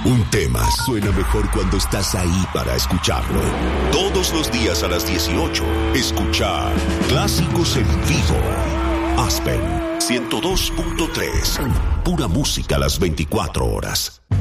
Un tema suena mejor cuando estás ahí para escucharlo. Todos los días a las 18, escucha Clásicos en Vivo. Aspen 102.3. Pura música a las 24 horas.